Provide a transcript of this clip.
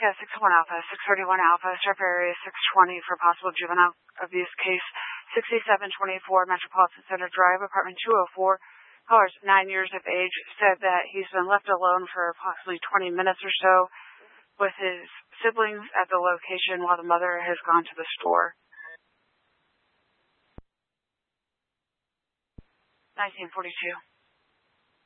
Yeah, 601 Alpha, 631 Alpha, Sharp Area 620 for possible juvenile abuse case. 6724 Metropolitan Center Drive, apartment 204. Caller's 9 years of age, said that he's been left alone for approximately 20 minutes or so with his siblings at the location while the mother has gone to the store. 1942.